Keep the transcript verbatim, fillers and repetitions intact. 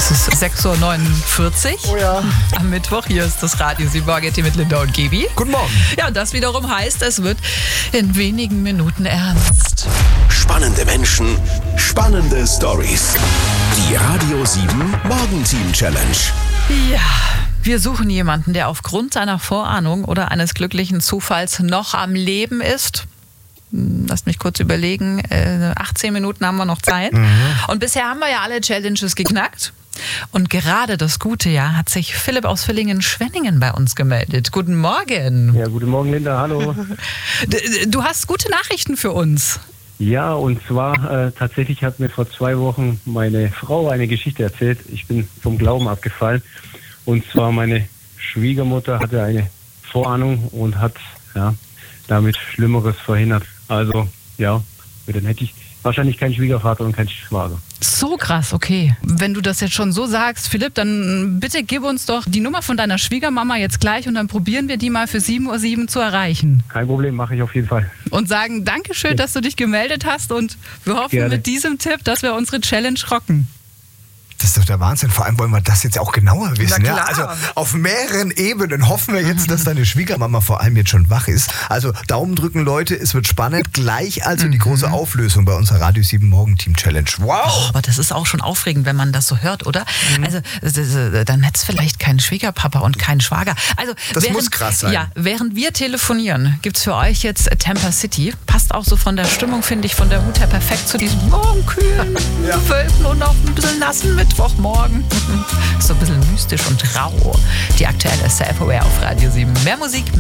Es ist sechs Uhr neunundvierzig. Oh ja. Am Mittwoch. Hier ist das Radio sieben Morgen mit Linda und Gaby. Guten Morgen. Ja, und das wiederum heißt, es wird in wenigen Minuten ernst. Spannende Menschen, spannende Stories. Die Radio sieben Morgenteam Challenge. Ja, wir suchen jemanden, der aufgrund seiner Vorahnung oder eines glücklichen Zufalls noch am Leben ist. Lasst mich kurz überlegen. Äh, achtzehn Minuten haben wir noch Zeit. Mhm. Und bisher haben wir ja alle Challenges geknackt. Und gerade das gute Jahr hat sich Philipp aus Villingen-Schwenningen bei uns gemeldet. Guten Morgen. Ja, guten Morgen, Linda. Hallo. Du hast gute Nachrichten für uns. Ja, und zwar äh, tatsächlich hat mir vor zwei Wochen meine Frau eine Geschichte erzählt. Ich bin vom Glauben abgefallen. Und zwar meine Schwiegermutter hatte eine Vorahnung und hat ja damit Schlimmeres verhindert. Also, ja, dann hätte ich wahrscheinlich keinen Schwiegervater und keinen Schwager. So krass, okay. Wenn du das jetzt schon so sagst, Philipp, dann bitte gib uns doch die Nummer von deiner Schwiegermama jetzt gleich und dann probieren wir die mal für sieben Uhr sieben zu erreichen. Kein Problem, mache ich auf jeden Fall. Und sagen Dankeschön, dass du dich gemeldet hast und wir hoffen Gerne. mit diesem Tipp, dass wir unsere Challenge rocken. Das ist doch der Wahnsinn. Vor allem wollen wir das jetzt auch genauer wissen. Na Ja? klar. Also auf mehreren Ebenen hoffen wir jetzt, dass deine Schwiegermama vor allem jetzt schon wach ist. Also Daumen drücken, Leute. Es wird spannend. Gleich also die große Auflösung bei unserer Radio sieben Morgenteam Challenge. Wow! Oh, aber das ist auch schon aufregend, wenn man das so hört, oder? Mhm. Also dann hätte es vielleicht keinen Schwiegerpapa und keinen Schwager. Also, das während, muss krass sein. Ja, während wir telefonieren, gibt es für euch jetzt Tampa City. Passt auch so von der Stimmung, finde ich, von der Hut her perfekt zu diesem morgenkühlen, Ja. Wölfen und auch ein bisschen nassen Mittwochmorgen. So ein bisschen mystisch und rau. Die aktuelle Self-Aware auf Radio sieben. Mehr Musik, mehr